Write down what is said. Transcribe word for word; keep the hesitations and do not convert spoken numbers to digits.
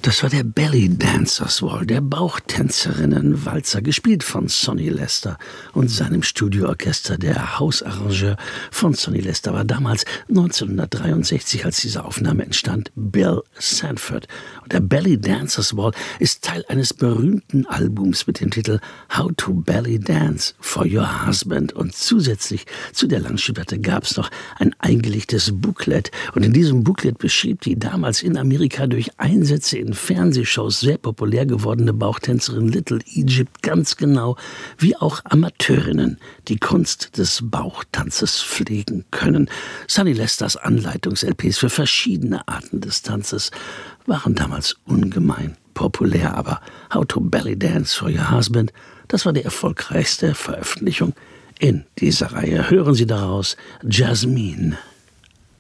Das war der Belly Dancers Wall, der Bauchtänzerinnenwalzer, gespielt von Sonny Lester und seinem Studioorchester. Der Hausarrangeur von Sonny Lester war damals neunzehnhundertdreiundsechzig, als diese Aufnahme entstand, Bill Sanford. Und der Belly Dancers Wall ist Teil eines berühmten Albums mit dem Titel How to Belly Dance for Your Husband. Und zusätzlich zu der Langspielplatte gab es noch ein eingelegtes Booklet. Und in diesem Booklet beschrieb die damals in Amerika durch Einsätze in Fernsehshows sehr populär gewordene Bauchtänzerin Little Egypt ganz genau, wie auch Amateurinnen die Kunst des Bauchtanzes pflegen können. Sonny Lesters Anleitungs-L Ps für verschiedene Arten des Tanzes waren damals ungemein populär, aber How to Belly Dance for Your Husband, das war die erfolgreichste Veröffentlichung in dieser Reihe. Hören Sie daraus Jasmine.